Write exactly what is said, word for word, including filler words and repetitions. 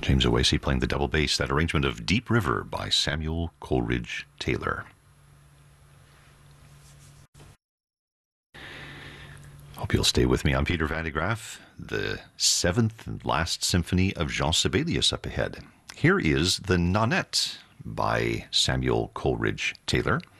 James Oasis playing the double bass, that arrangement of Deep River by Samuel Coleridge Taylor. Hope you'll stay with me. I'm Peter Van de Graaff. The seventh and last symphony of Jean Sibelius up ahead. Here is the Nonette by Samuel Coleridge Taylor.